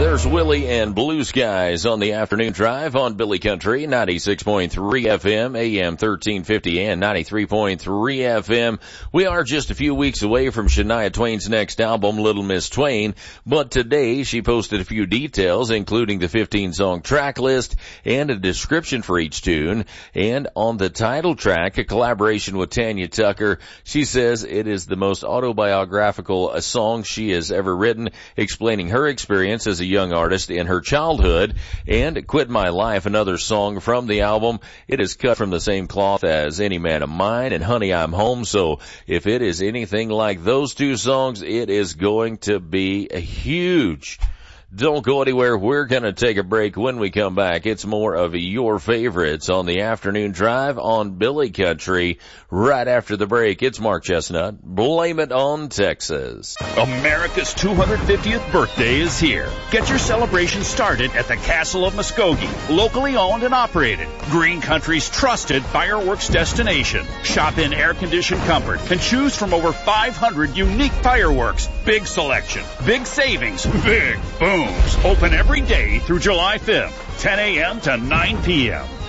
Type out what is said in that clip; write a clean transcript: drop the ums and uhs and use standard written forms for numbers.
There's Willie and Blue Skies on the afternoon drive on Billy Country, 96.3 FM, AM 1350 and 93.3 FM. We are just a few weeks away from Shania Twain's next album, Little Miss Twain, but today she posted a few details, including the 15-song track list and a description for each tune. And on the title track, a collaboration with Tanya Tucker, she says it is the most autobiographical song she has ever written, explaining her experience as a young artist in her childhood. And Quit My Life, another song from the album, it is cut from the same cloth as Any Man of Mine and Honey I'm Home, so if it is anything like those two songs, it is going to be a huge. Don't go anywhere. We're going to take a break. When we come back, it's more of your favorites on the afternoon drive on Billy Country. Right after the break, it's Mark Chestnut. Blame it on Texas. America's 250th birthday is here. Get your celebration started at the Castle of Muskogee, locally owned and operated. Green Country's trusted fireworks destination. Shop in air-conditioned comfort and choose from over 500 unique fireworks. Big selection, big savings, big boom. Open every day through July 5th, 10 a.m. to 9 p.m.